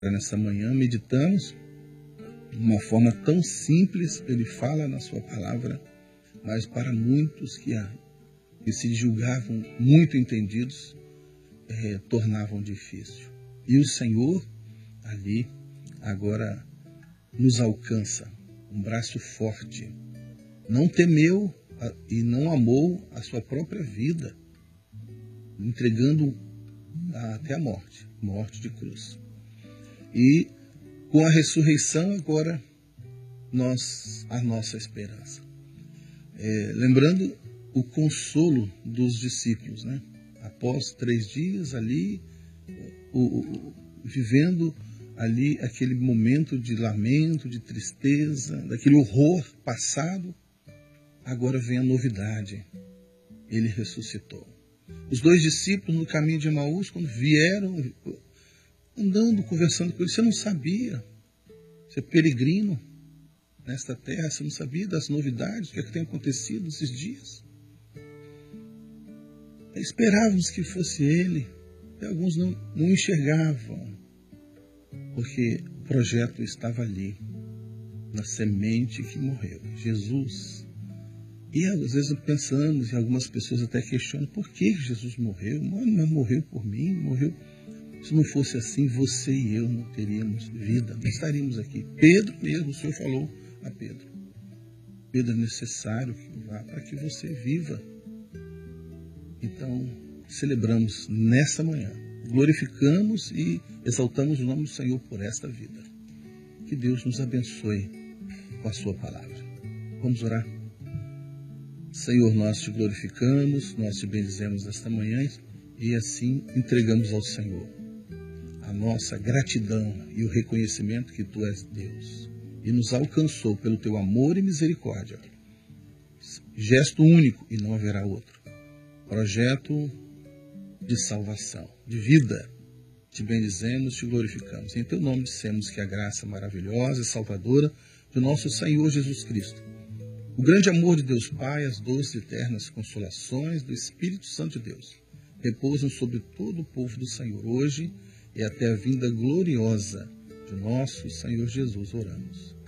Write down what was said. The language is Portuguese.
Nessa manhã meditamos de uma forma tão simples. Ele fala na sua palavra, mas para muitos que se julgavam muito entendidos, tornavam difícil. E o Senhor ali agora nos alcança, um braço forte. Não temeu e não amou a sua própria vida, entregando até a morte de cruz. E com a ressurreição agora a nossa esperança. Lembrando o consolo dos discípulos, né? Após 3 dias ali, vivendo ali aquele momento de lamento, de tristeza, daquele horror passado, agora vem a novidade. Ele ressuscitou. Os 2 discípulos no caminho de Emaús, quando vieram andando, conversando com ele, você não sabia, você é peregrino nesta terra, você não sabia das novidades, o que é que tem acontecido esses dias? Esperávamos que fosse ele, e alguns não enxergavam, porque o projeto estava ali, na semente que morreu, Jesus. E às vezes pensamos, e algumas pessoas até questionam, por que Jesus morreu? Mas morreu por mim, morreu. Se não fosse assim, você e eu não teríamos vida, não estaríamos aqui. Pedro mesmo, o Senhor falou a Pedro. Pedro, é necessário que vá para que você viva. Então, celebramos nessa manhã, glorificamos e exaltamos o nome do Senhor por esta vida. Que Deus nos abençoe com a sua palavra. Vamos orar? Senhor, nós te glorificamos, nós te bendizemos nesta manhã e assim entregamos ao Senhor a nossa gratidão e o reconhecimento que Tu és Deus e nos alcançou pelo Teu amor e misericórdia. Gesto único e não haverá outro. Projeto de salvação, de vida. Te bendizemos, te glorificamos. Em Teu nome dissemos que a graça maravilhosa e salvadora do nosso Senhor Jesus Cristo, o grande amor de Deus Pai, as doces e eternas consolações do Espírito Santo de Deus, repousam sobre todo o povo do Senhor hoje e até a vinda gloriosa de nosso Senhor Jesus. Oramos.